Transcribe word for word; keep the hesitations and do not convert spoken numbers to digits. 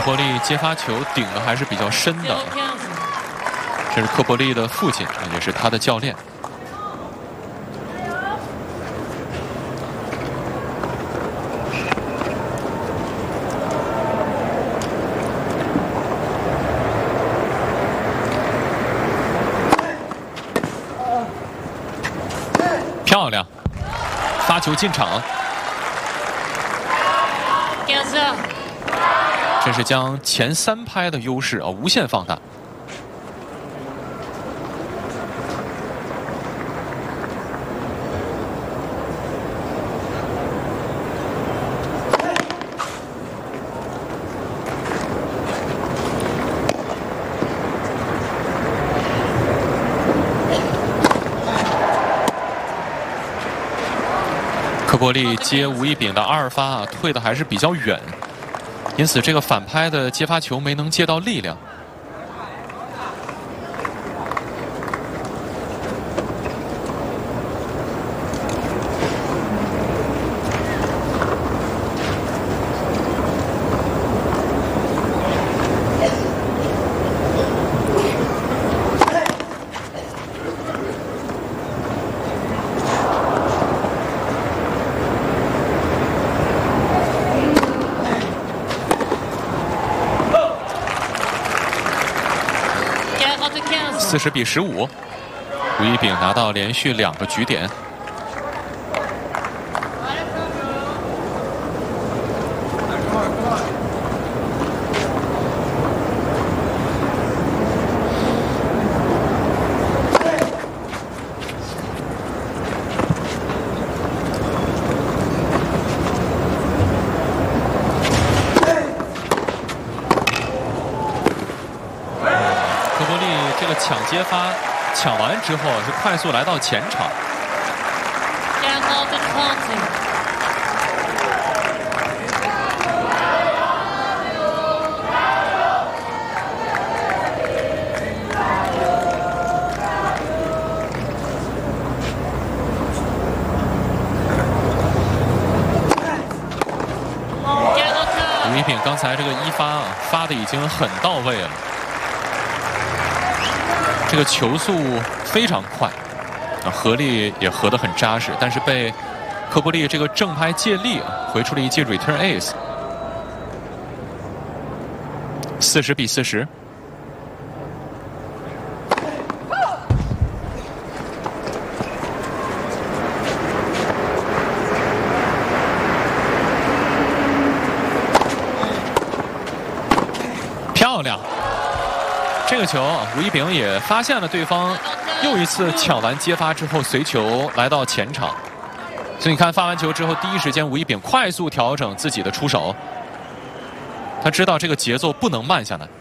波利接发球顶的还是比较深的，这是科波利的父亲，也是他的教练。漂亮，发球进场。 这是将前三拍的优势啊无限放大。科波利接吴一丙的二发啊，退的还是比较远。 因此，这个反拍的接发球没能接到力量。四十比十五，吴一丙拿到连续两个局点。抢接发，抢完之后是快速来到前场。吴一丙刚才这个一发啊，发的已经很到位了。 这个球速非常快，啊，合力也合得很扎实，但是被科波利这个正拍借力啊，回出了一记 return ace， 四十比四十。漂亮。 这个球，吴一丙也发现了对方又一次抢完接发之后随球来到前场，所以你看发完球之后，第一时间吴一丙快速调整自己的出手，他知道这个节奏不能慢下来。